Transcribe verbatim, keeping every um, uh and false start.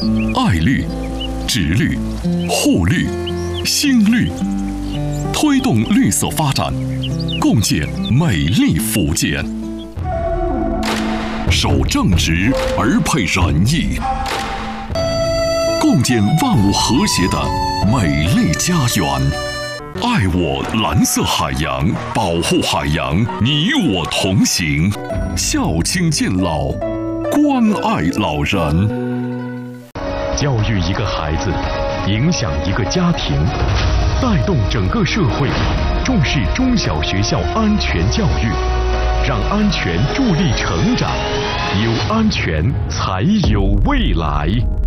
爱绿、植绿、护绿、新绿，推动绿色发展，共建美丽福建。守正直而配仁义，共建万物和谐的美丽家园。爱我蓝色海洋，保护海洋，你我同行。孝亲敬老，关爱老人。 教育一个孩子，影响一个家庭，带动整个社会，重视中小学校安全教育，让安全助力成长，有安全才有未来。